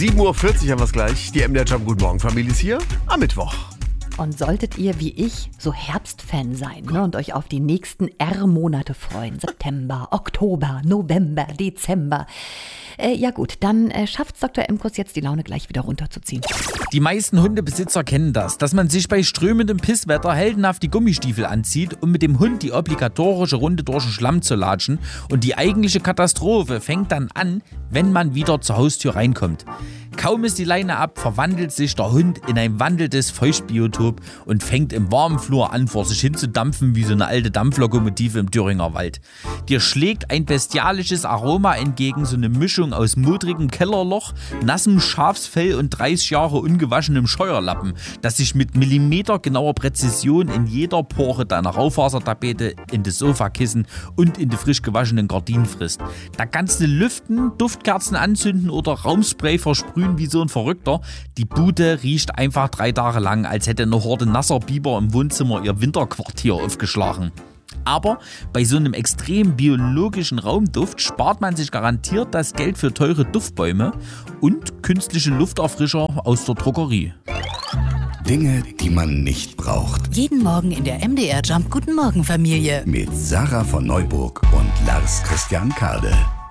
7:40 Uhr haben wir es gleich. Die MDR Jump Guten Morgen Familie ist hier am Mittwoch. Und solltet ihr wie ich so Herbstfan sein, ne, und euch auf die nächsten R-Monate freuen, September, Oktober, November, Dezember, ja gut, dann schafft's Dr. Emkus jetzt die Laune gleich wieder runterzuziehen. Die meisten Hundebesitzer kennen das, dass man sich bei strömendem Pisswetter heldenhaft die Gummistiefel anzieht, um mit dem Hund die obligatorische Runde durch den Schlamm zu latschen, und die eigentliche Katastrophe fängt dann an, wenn man wieder zur Haustür reinkommt. Kaum ist die Leine ab, verwandelt sich der Hund in ein wandelndes Feuchtbiotop und fängt im warmen Flur an, vor sich hin zu dampfen wie so eine alte Dampflokomotive im Thüringer Wald. Dir schlägt ein bestialisches Aroma entgegen, so eine Mischung aus modrigem Kellerloch, nassem Schafsfell und 30 Jahre ungewaschenem Scheuerlappen, das sich mit millimetergenauer Präzision in jeder Pore deiner Raufasertapete, in das Sofakissen und in die frisch gewaschenen Gardinen frisst. Da kannst du lüften, Duftkerzen anzünden oder Raumspray versprühen wie so ein Verrückter. Die Bude riecht einfach 3 Tage lang, als hätte eine Horde nasser Biber im Wohnzimmer ihr Winterquartier aufgeschlagen. Aber bei so einem extrem biologischen Raumduft spart man sich garantiert das Geld für teure Duftbäume und künstliche Lufterfrischer aus der Drogerie. Dinge, die man nicht braucht. Jeden Morgen in der MDR Jump Guten Morgen Familie. Mit Sarah von Neuburg und Lars Christian Kade.